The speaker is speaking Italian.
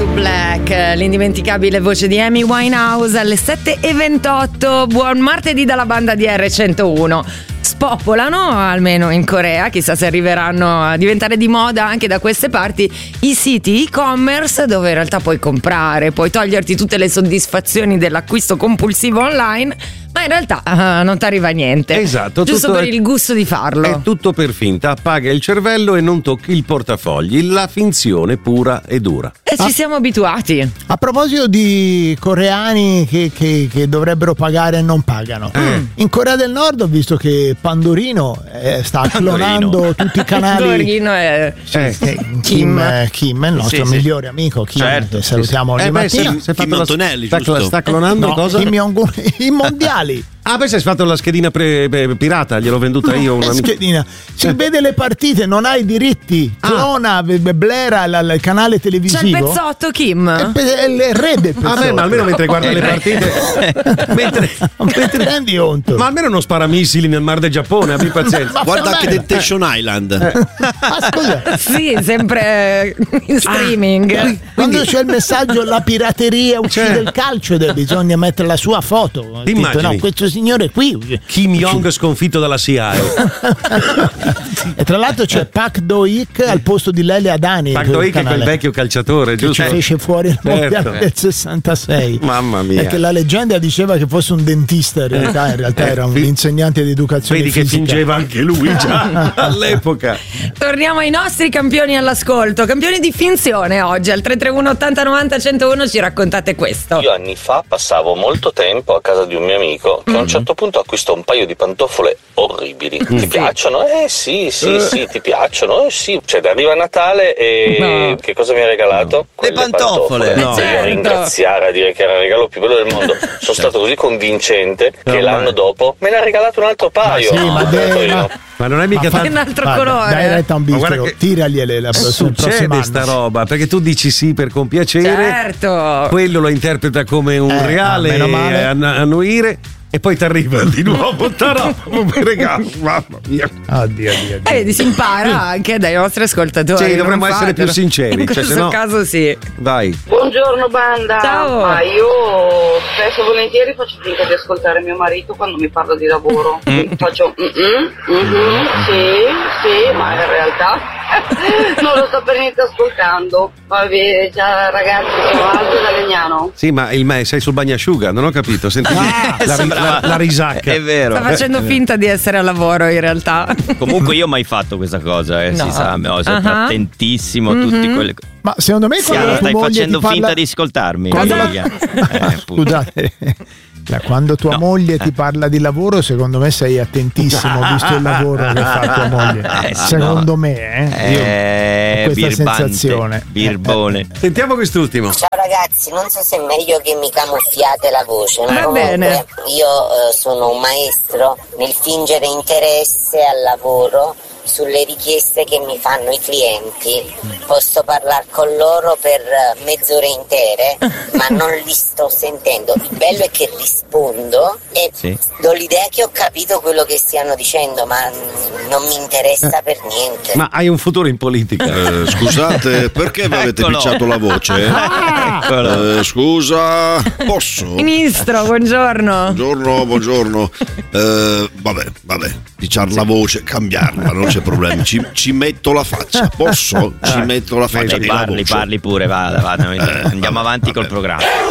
Black, l'indimenticabile voce di Amy Winehouse alle 7:28. Buon martedì dalla banda di R101. Spopolano, almeno in Corea, chissà se arriveranno a diventare di moda anche da queste parti, i siti e-commerce dove in realtà puoi comprare, puoi toglierti tutte le soddisfazioni dell'acquisto compulsivo online, ma in realtà non ti arriva niente. Esatto, giusto per il gusto di farlo. È tutto per finta, appaga il cervello e non tocchi il portafogli, la finzione pura e dura. E ci siamo abituati. A proposito di coreani che dovrebbero pagare e non pagano, in Corea del Nord ho visto che Pandorino sta clonando tutti i canali. Pandorino è Kim, il nostro migliore amico Kim, certo, che salutiamo ogni mattina. Kim Antonelli, giusto? Sta clonando cosa? Kim Jong-un, i mondiali. Ah, beh, sei fatto la schedina pirata, gliel'ho venduta io. Una schedina. Si vede le partite, non hai diritti. Clona, blera il canale televisivo. C'è il pezzotto, Kim. Il re del pezzotto. Vabbè, ma almeno mentre guarda le partite. mentre rendi conto. Ma almeno non spara missili nel mar del Giappone, abbi pazienza. Guarda anche Temptation Island. Ma scusa. Sì, sempre in streaming. Quando c'è il messaggio la pirateria uccide il calcio, bisogna mettere la sua foto. Ti immagini? No, questo signore qui Kim Jong sconfitto dalla CIA. E tra l'altro c'è Pak Do-ik al posto di Lele Adani. Pak Do-ik è quel vecchio calciatore, giusto? Che fece fuori il mondiale del 66. Mamma mia. Perché la leggenda diceva che fosse un dentista, in realtà era un insegnante di educazione vedi fisica. Che fingeva anche lui già all'epoca. Torniamo ai nostri campioni all'ascolto, campioni di finzione oggi. Al 331 80 90 101 ci raccontate questo. Io anni fa passavo molto tempo a casa di un mio amico che a un certo punto acquistò un paio di pantofole orribili. Ti piacciono? Sì, ti piacciono? Sì. Cioè, arriva Natale e che cosa mi ha regalato? Le pantofole. No. Certo. A ringraziare, a dire che era il regalo più bello del mondo. Sono stato così convincente che l'anno dopo me ne ha regalato un altro paio. Ma non è mica un altro colore. Dai retta a un bistro, che tiragliele la prossima succede sta roba, perché tu dici sì per compiacere, certo, quello lo interpreta come un reale annuire e poi ti arriva di nuovo un regalo. Mamma mia. Oddio. Vedi, si impara anche dai nostri ascoltatori. Sì, dovremmo essere più sinceri. In questo caso sì. Vai. Buongiorno banda. Ciao. Ma io spesso e volentieri faccio finta di ascoltare mio marito quando mi parla di lavoro. Faccio sì, ma in realtà non lo sto per niente ascoltando. Vabbè, già ragazzi, sono alto da Legnano. Sì, ma sei sul bagnasciuga, non ho capito. Senti la risacca. È vero. Sta facendo finta di essere a lavoro in realtà. Comunque io ho mai fatto questa cosa, No. si sa, ho sempre attentissimo a tutti quelle. Ma secondo me quando Stai tua moglie facendo ti parla... finta di ascoltarmi. Scusate. Quando tua moglie ti parla di lavoro, secondo me sei attentissimo, visto il lavoro che fa tua moglie. Secondo me, io ho questa sensazione. Birbone. Sentiamo quest'ultimo. Ciao ragazzi, non so se è meglio che mi camuffiate la voce, ma Va comunque bene. io sono un maestro nel fingere interesse al lavoro sulle richieste che mi fanno i clienti. Posso parlare con loro per mezz'ore intere, ma non li sto sentendo. Il bello è che rispondo e do l'idea che ho capito quello che stiano dicendo, ma non mi interessa per niente. Ma hai un futuro in politica? Scusate, perché mi avete picciato la voce? Scusa, posso? Ministro, buongiorno. Buongiorno. Vabbè, picciare la voce, cambiarla, non c'è problema. Ci metto la faccia, posso? Ci metto la faccia. Parli pure, vada. Andiamo avanti col programma.